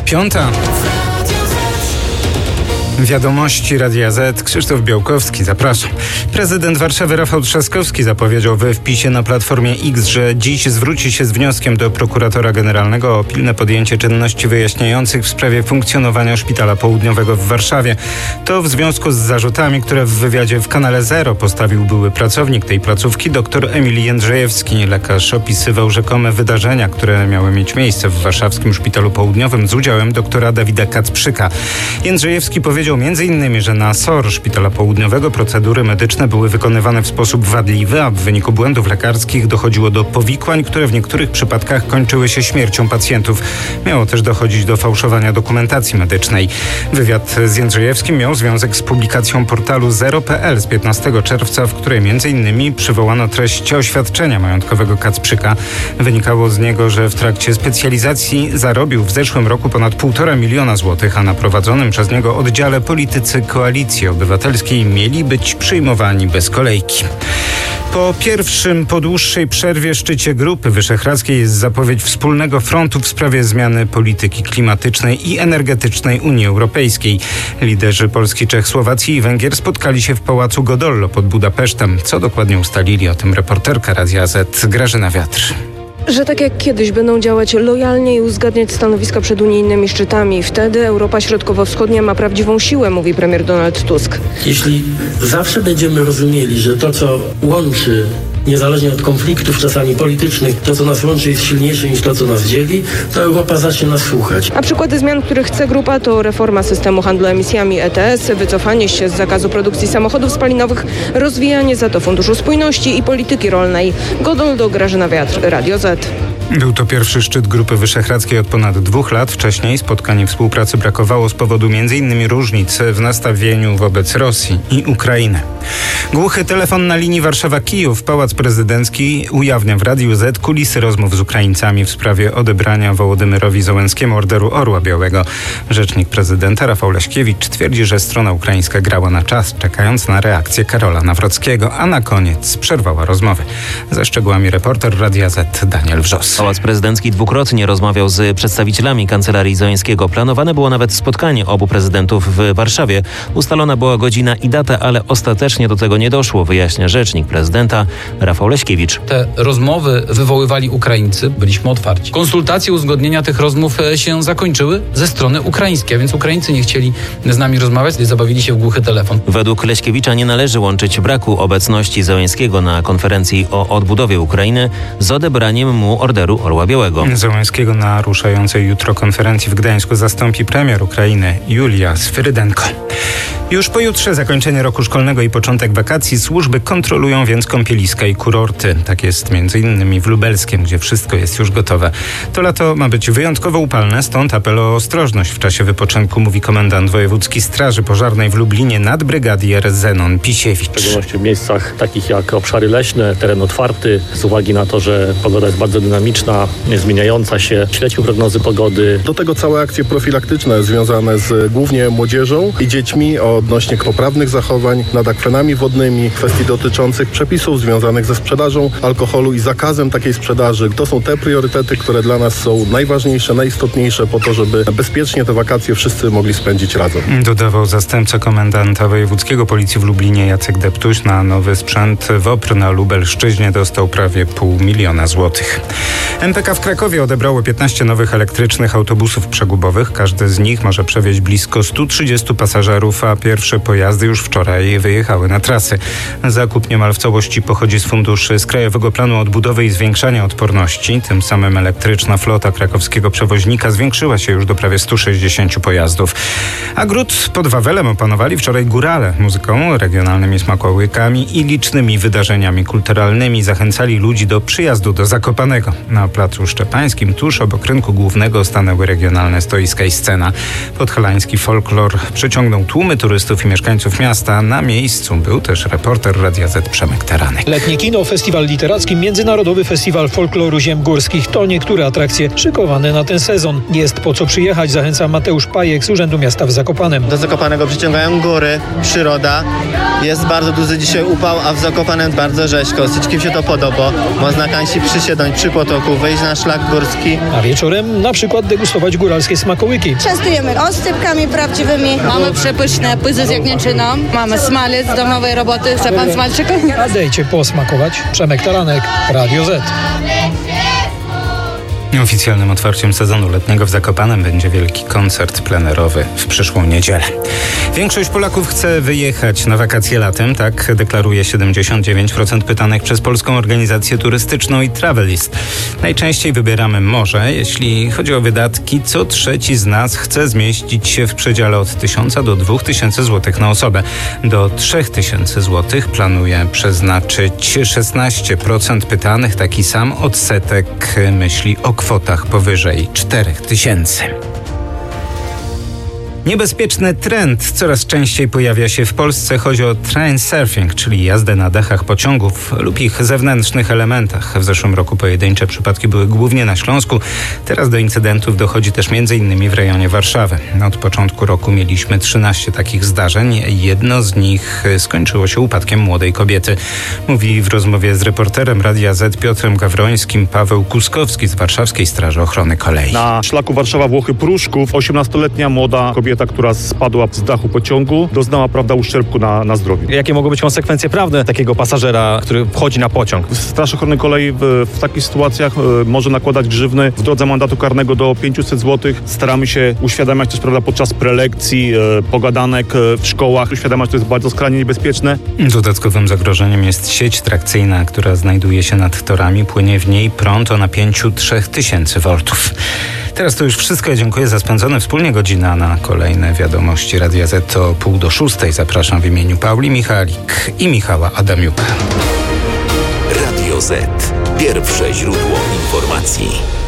5. Wiadomości Radia Z. Krzysztof Białkowski, zapraszam. Prezydent Warszawy Rafał Trzaskowski zapowiedział we wpisie na Platformie X, że dziś zwróci się z wnioskiem do prokuratora generalnego o pilne podjęcie czynności wyjaśniających w sprawie funkcjonowania Szpitala Południowego w Warszawie. To w związku z zarzutami, które w wywiadzie w Kanale Zero postawił były pracownik tej placówki, dr Emil Jędrzejewski. Lekarz opisywał rzekome wydarzenia, które miały mieć miejsce w warszawskim Szpitalu Południowym z udziałem doktora Dawida Kacprzyka. Jędrzejewski powiedział m.in., że na SOR Szpitala Południowego procedury medyczne były wykonywane w sposób wadliwy, a w wyniku błędów lekarskich dochodziło do powikłań, które w niektórych przypadkach kończyły się śmiercią pacjentów. Miało też dochodzić do fałszowania dokumentacji medycznej. Wywiad z Jędrzejewskim miał związek z publikacją portalu Zero.pl z 15 czerwca, w której m.in. przywołano treść oświadczenia majątkowego Kacprzyka. Wynikało z niego, że w trakcie specjalizacji zarobił w zeszłym roku ponad 1,5 miliona złotych, a na prowadzonym przez niego oddziale politycy Koalicji Obywatelskiej mieli być przyjmowani bez kolejki. Po pierwszym po dłuższej przerwie szczycie Grupy Wyszehradzkiej jest zapowiedź wspólnego frontu w sprawie zmiany polityki klimatycznej i energetycznej Unii Europejskiej. Liderzy Polski, Czech, Słowacji i Węgier spotkali się w Pałacu Godollo pod Budapesztem. Co dokładnie ustalili, o tym reporterka Radia Z Grażyna Wiatr. Że tak jak kiedyś będą działać lojalnie i uzgadniać stanowiska przed unijnymi szczytami. Wtedy Europa Środkowo-Wschodnia ma prawdziwą siłę, mówi premier Donald Tusk. Jeśli zawsze będziemy rozumieli, że to, co łączy, niezależnie od konfliktów czasami politycznych, to, co nas łączy, jest silniejsze niż to, co nas dzieli, to Europa zacznie nas słuchać. A przykłady zmian, których chce grupa, to reforma systemu handlu emisjami ETS, wycofanie się z zakazu produkcji samochodów spalinowych, rozwijanie za to Funduszu Spójności i polityki rolnej. Godoldo, Grażyna Wiatr, Radio Z. Był to pierwszy szczyt Grupy Wyszehradzkiej od ponad 2 lat. Wcześniej spotkań współpracy brakowało z powodu m.in. różnic w nastawieniu wobec Rosji i Ukrainy. Głuchy telefon na linii Warszawa-Kijów. Pałac Prezydencki ujawnia w Radiu Z kulisy rozmów z Ukraińcami w sprawie odebrania Wołodymyrowi Zełenskiemu Orderu Orła Białego. Rzecznik prezydenta Rafał Leśkiewicz twierdzi, że strona ukraińska grała na czas, czekając na reakcję Karola Nawrockiego, a na koniec przerwała rozmowy. Ze szczegółami reporter Radia Z Daniel Wrzos. Pałac Prezydencki dwukrotnie rozmawiał z przedstawicielami Kancelarii Zełenskiego. Planowane było nawet spotkanie obu prezydentów w Warszawie. Ustalona była godzina i data, ale ostatecznie do tego nie doszło, wyjaśnia rzecznik prezydenta Rafał Leśkiewicz. Te rozmowy wywoływali Ukraińcy, byliśmy otwarci. Konsultacje, uzgodnienia tych rozmów się zakończyły ze strony ukraińskiej, a więc Ukraińcy nie chcieli z nami rozmawiać, zabawili się w głuchy telefon. Według Leśkiewicza nie należy łączyć braku obecności Zełenskiego na konferencji o odbudowie Ukrainy z odebraniem mu Orderu Orła Białego. Zełenskiego na ruszającej jutro konferencji w Gdańsku zastąpi premier Ukrainy Julia Swyrydenko. Już pojutrze zakończenie roku szkolnego i początek wakacji. Służby kontrolują więc kąpieliska i kurorty. Tak jest m.in. w Lubelskiem, gdzie wszystko jest już gotowe. To lato ma być wyjątkowo upalne, stąd apel o ostrożność w czasie wypoczynku, mówi komendant wojewódzki Straży Pożarnej w Lublinie nadbrygadier Zenon Pisiewicz. W szczególności w miejscach takich jak obszary leśne, teren otwarty, z uwagi na to, że pogoda jest bardzo dynamiczna, zmieniająca się. Śledźmy prognozy pogody. Do tego całe akcje profilaktyczne związane z głównie młodzieżą i dziećmi odnośnie poprawnych zachowań nad akwenami wodnymi, kwestii dotyczących przepisów związanych ze sprzedażą alkoholu i zakazem takiej sprzedaży. To są te priorytety, które dla nas są najważniejsze, najistotniejsze po to, żeby bezpiecznie te wakacje wszyscy mogli spędzić razem. Dodawał zastępca komendanta wojewódzkiego policji w Lublinie Jacek Deptuś. Na nowy sprzęt WOPR na Lubelszczyźnie dostał prawie 500 000 złotych. MPK w Krakowie odebrało 15 nowych elektrycznych autobusów przegubowych. Każdy z nich może przewieźć blisko 130 pasażerów, a pierwsze pojazdy już wczoraj wyjechały na trasy. Zakup niemal w całości pochodzi z funduszy z Krajowego Planu Odbudowy i Zwiększania Odporności. Tym samym elektryczna flota krakowskiego przewoźnika zwiększyła się już do prawie 160 pojazdów. A gród pod Wawelem opanowali wczoraj górale. Muzyką, regionalnymi smakołykami i licznymi wydarzeniami kulturalnymi zachęcali ludzi do przyjazdu do Zakopanego. Na Placu Szczepańskim, tuż obok rynku głównego, stanęły regionalne stoiska i scena. Podhalański folklor przyciągnął tłumy turystów i mieszkańców miasta. Na miejscu był też reporter Radia Z Przemek Taranek. Letnie kino, festiwal literacki, Międzynarodowy Festiwal Folkloru Ziem Górskich to niektóre atrakcje szykowane na ten sezon. Jest po co przyjechać, zachęca Mateusz Pajek z Urzędu Miasta w Zakopanem. Do Zakopanego przyciągają góry, przyroda. Jest bardzo duży dzisiaj upał, a w Zakopanem bardzo rzeźko. Wszystkim się to podoba. Można kansi przysiedząć przy potoku parku, wejść na szlak górski. A wieczorem na przykład degustować góralskie smakołyki. Częstujemy oscypkami prawdziwymi. Mamy przepyszne pyzy z jagnięczyną. Mamy smalec do nowej roboty. Chce pan smalczyka? A dejcie posmakować. Przemek Taranek, Radio Z. Oficjalnym otwarciem sezonu letniego w Zakopanem będzie wielki koncert plenerowy w przyszłą niedzielę. Większość Polaków chce wyjechać na wakacje latem, tak deklaruje 79% pytanych przez Polską Organizację Turystyczną i Travelist. Najczęściej wybieramy morze. Jeśli chodzi o wydatki, co trzeci z nas chce zmieścić się w przedziale od 1000 do 2000 zł na osobę. Do 3000 zł planuje przeznaczyć 16% pytanych. Taki sam odsetek myśli o kwotach powyżej 4000. Niebezpieczny trend coraz częściej pojawia się w Polsce. Chodzi o train surfing, czyli jazdę na dachach pociągów lub ich zewnętrznych elementach. W zeszłym roku pojedyncze przypadki były głównie na Śląsku. Teraz do incydentów dochodzi też m.in. w rejonie Warszawy. Od początku roku mieliśmy 13 takich zdarzeń. Jedno z nich skończyło się upadkiem młodej kobiety. Mówi w rozmowie z reporterem Radia Z Piotrem Gawrońskim Paweł Kuskowski z Warszawskiej Straży Ochrony Kolei. Na szlaku Warszawa-Włochy-Pruszków 18-letnia młoda kobieta, która spadła z dachu pociągu, doznała, uszczerbku na zdrowiu. Jakie mogą być konsekwencje prawne takiego pasażera, który wchodzi na pociąg? Straż Ochrony Kolei w takich sytuacjach może nakładać grzywny w drodze mandatu karnego do 500 zł. Staramy się uświadamiać też, podczas prelekcji, pogadanek w szkołach, uświadamiać, że to jest bardzo skrajnie niebezpieczne. Dodatkowym zagrożeniem jest sieć trakcyjna, która znajduje się nad torami. Płynie w niej prąd o napięciu 3000 V. Teraz to już wszystko. Dziękuję za spędzone wspólnie godzina. Na kolejne wiadomości Radia Z to 5:45. Zapraszam w imieniu Pauli Michalik i Michała Adamiuka. Radio Z. Pierwsze źródło informacji.